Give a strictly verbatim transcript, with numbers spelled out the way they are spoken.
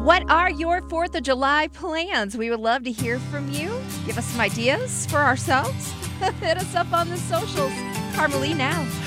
What are your fourth of July plans? We would love to hear from you. Give us some ideas for ourselves. Hit us up on the socials. Carmelie now.